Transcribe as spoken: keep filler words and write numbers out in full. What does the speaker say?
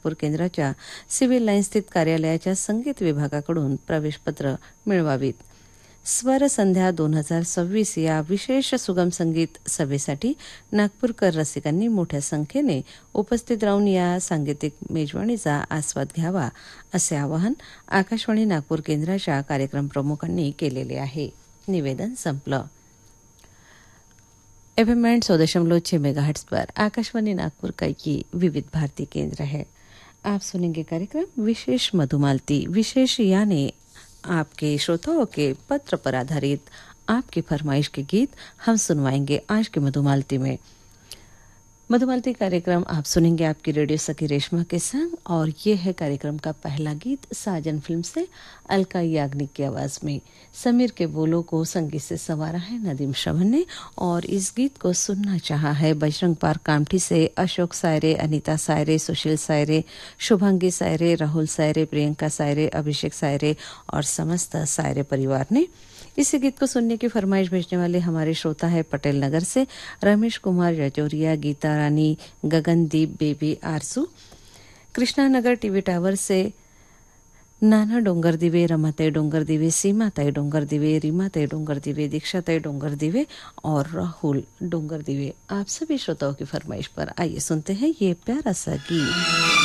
नागपूर केंद्राच्या civil line स्थित कार्यालयाच्या संगीत विभागाकडून प्रवेशपत्र मिळवावीत. स्वर संध्या दोन हजार सव्वीस या विशेष सुगम संगीत सभेसाठी नागपूरकर रसिकांनी मोठ्या संख्येने उपस्थित राहून या सांगीतिक मेजवानीचा आस्वाद घ्यावा असे आवाहन आकाशवाणी नागपूर केंद्राच्या कार्यक्रम प्रमुखांनी केलेले आहे. निवेदन संपलं. एफएम बैंड सौ दशमलव छह मेगाहर्ट्ज पर आकाशवाणी नागपुर का ये विविध भारती केंद्र है. आप सुनेंगे कार्यक्रम विशेष मधुमालती. विशेष यानी आपके श्रोताओं के पत्र पर आधारित आपकी फरमाइश के गीत हम सुनवाएंगे आज की मधुमालती में. मधुमालती कार्यक्रम आप सुनेंगे आपकी रेडियो सखी रेशमा के संग, और ये है कार्यक्रम का पहला गीत साजन फिल्म से अलका याग्निक की आवाज में. समीर के बोलों को संगीत से संवारा है नदीम श्रवण ने, और इस गीत को सुनना चाहा है बजरंग पार्क कामठी से अशोक सायरे, अनीता सायरे, सुशील सायरे, शुभांगी सायरे, राहुल सायरे, प्रियंका सायरे, अभिषेक सायरे और समस्त सायरे परिवार ने. इस गीत को सुनने की फरमाइश भेजने वाले हमारे श्रोता है पटेल नगर से रमेश कुमार रजौरिया, गीता रानी, Gagandeep, baby Arsu. Krishna Nagar TV tower से नाना डोंगर दिवे, रमाताई डोंगर दिवे, सीमाताई डोंगर दिवे, रीमाताई डोंगर दिवे, दीक्षाताई डोंगर दिवे और राहुल डोंगर दिवे. आप सभी श्रोताओं की फरमाइश पर आइए सुनते हैं ये प्यारा सा गीत.